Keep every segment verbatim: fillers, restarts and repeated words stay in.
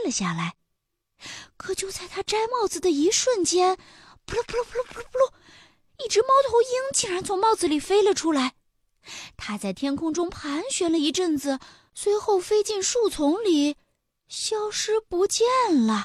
了下来。可就在他摘帽子的一瞬间，扑噜扑噜扑噜扑噜扑噜，一只猫头鹰竟然从帽子里飞了出来。它在天空中盘旋了一阵子，随后飞进树丛里，消失不见了。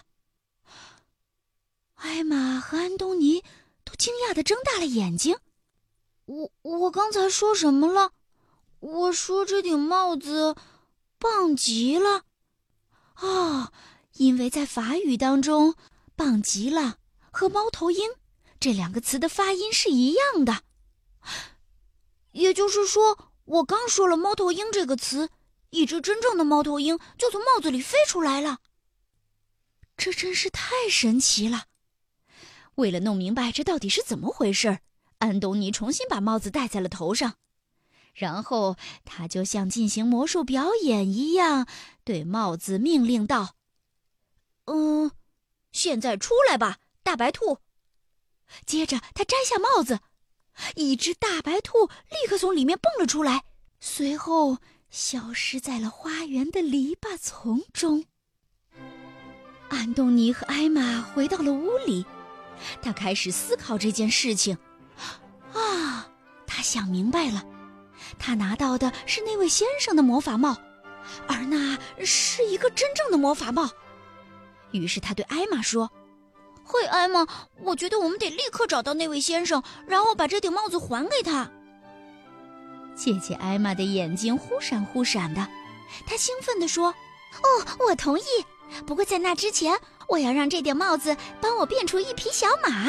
艾玛和安东尼都惊讶地睁大了眼睛。我我刚才说什么了？我说这顶帽子棒极了。哦，因为在法语当中，棒极了和猫头鹰这两个词的发音是一样的。也就是说，我刚说了猫头鹰这个词，一只真正的猫头鹰就从帽子里飞出来了。这真是太神奇了。为了弄明白这到底是怎么回事，安东尼重新把帽子戴在了头上，然后他就像进行魔术表演一样，对帽子命令道：嗯，现在出来吧，大白兔。接着他摘下帽子，一只大白兔立刻从里面蹦了出来，随后消失在了花园的篱笆丛中。安东尼和艾玛回到了屋里，他开始思考这件事情。啊，他想明白了，他拿到的是那位先生的魔法帽，而那是一个真正的魔法帽。于是他对艾玛说：嘿，艾玛，我觉得我们得立刻找到那位先生，然后把这顶帽子还给他。姐姐艾玛的眼睛忽闪忽闪的，她兴奋地说：哦，我同意，不过在那之前，我要让这顶帽子帮我变出一匹小马。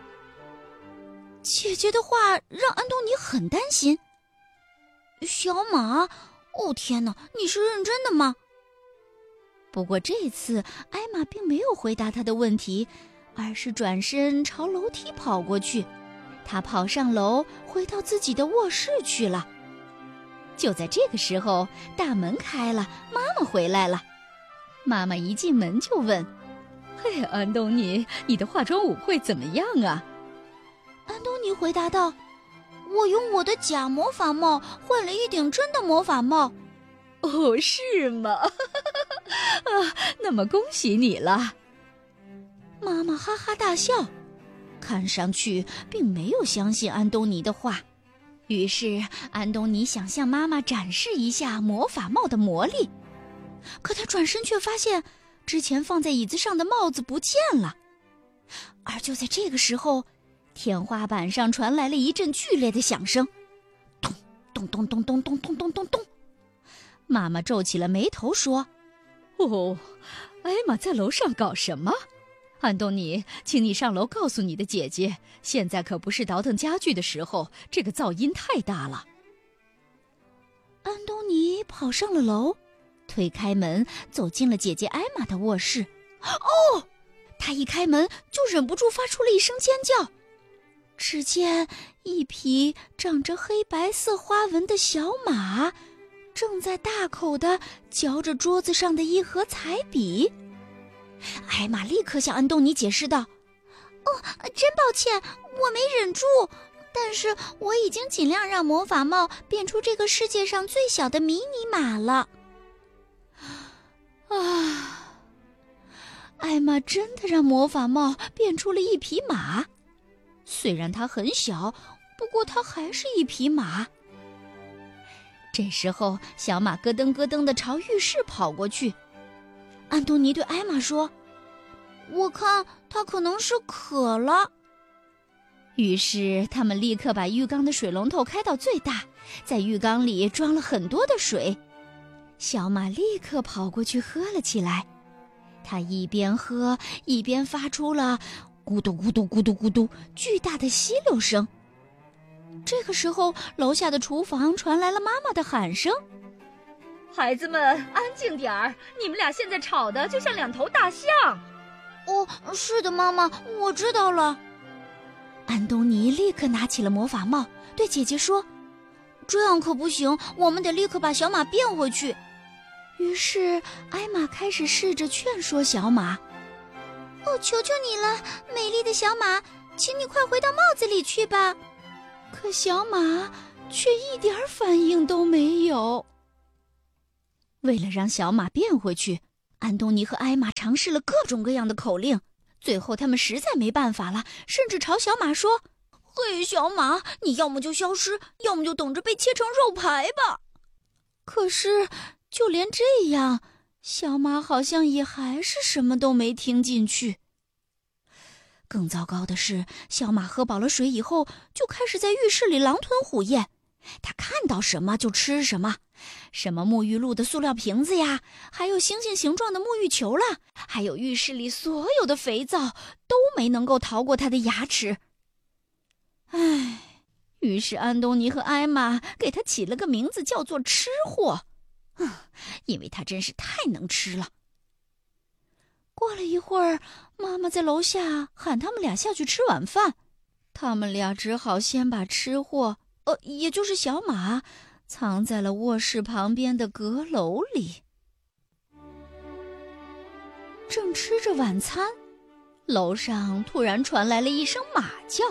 姐姐的话让安东尼很担心。小马？哦天哪，你是认真的吗？不过这次艾玛并没有回答他的问题，而是转身朝楼梯跑过去。她跑上楼，回到自己的卧室去了。就在这个时候，大门开了，妈妈回来了。妈妈一进门就问：嘿，安东尼，你的化妆舞会怎么样啊？安东尼回答道：我用我的假魔法帽换了一顶真的魔法帽。哦，是吗？啊，那么恭喜你了。妈妈哈哈大笑，看上去并没有相信安东尼的话。于是安东尼想向妈妈展示一下魔法帽的魔力，可他转身却发现之前放在椅子上的帽子不见了。而就在这个时候，天花板上传来了一阵剧烈的响声，咚咚咚咚咚咚咚咚咚咚。妈妈皱起了眉头说：哦，艾玛在楼上搞什么？安东尼，请你上楼告诉你的姐姐，现在可不是倒腾家具的时候，这个噪音太大了。安东尼跑上了楼，推开门走进了姐姐艾玛的卧室。哦，他一开门就忍不住发出了一声尖叫。只见一匹长着黑白色花纹的小马正在大口地嚼着桌子上的一盒彩笔。艾玛立刻向安东尼解释道：哦，真抱歉，我没忍住，但是我已经尽量让魔法帽变出这个世界上最小的迷你马了。啊，艾玛真的让魔法帽变出了一匹马，虽然它很小，不过它还是一匹马。这时候小马咯噔咯噔地朝浴室跑过去。安东尼对艾玛说：我看他可能是渴了。于是他们立刻把浴缸的水龙头开到最大，在浴缸里装了很多的水。小马立刻跑过去喝了起来，它一边喝一边发出了咕嘟咕嘟咕嘟咕嘟巨大的吸溜声。这个时候，楼下的厨房传来了妈妈的喊声： 孩子们，安静点儿！你们俩现在吵得就像两头大象。 哦，是的，妈妈，我知道了。安东尼立刻拿起了魔法帽，对姐姐说：这样可不行，我们得立刻把小马变回去。于是艾玛开始试着劝说小马：哦，求求你了，美丽的小马，请你快回到帽子里去吧。可小马却一点反应都没有。为了让小马变回去， 安东尼和艾玛尝试了各种各样的口令，最后他们实在没办法了，甚至朝小马说：“嘿，小马，你要么就消失，要么就等着被切成肉排吧。”可是，就连这样，小马好像也还是什么都没听进去。更糟糕的是，小马喝饱了水以后，就开始在浴室里狼吞虎咽。他看到什么就吃什么，什么沐浴露的塑料瓶子呀，还有星星形状的沐浴球啦，还有浴室里所有的肥皂，都没能够逃过他的牙齿。唉，于是安东尼和艾玛给他起了个名字，叫做吃货，嗯，因为他真是太能吃了。过了一会儿，妈妈在楼下喊他们俩下去吃晚饭，他们俩只好先把吃货呃，也就是小马，藏在了卧室旁边的阁楼里。正吃着晚餐，楼上突然传来了一声马叫。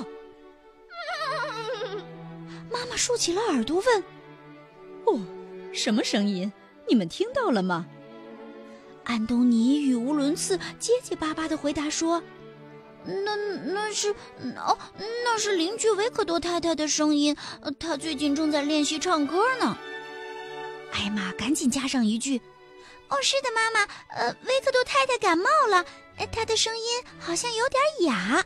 妈妈竖起了耳朵问：“哦，什么声音？你们听到了吗？”安东尼语无伦次、结结巴巴地回答说：“那那是哦，那是邻居维克多太太的声音，她最近正在练习唱歌呢。”艾玛赶紧加上一句：“哦，是的，妈妈，呃，维克多太太感冒了，她的声音好像有点哑。”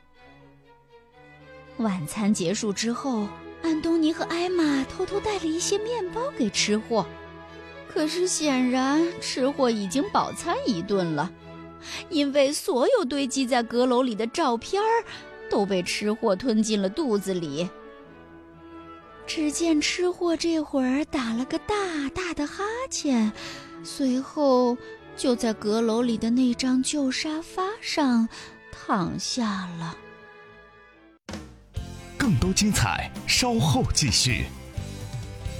晚餐结束之后，安东尼和艾玛偷偷带了一些面包给吃货，可是显然吃货已经饱餐一顿了。因为所有堆积在阁楼里的照片都被吃货吞进了肚子里。只见吃货这会儿打了个大大的哈欠，随后就在阁楼里的那张旧沙发上躺下了。 更多精彩稍后继续。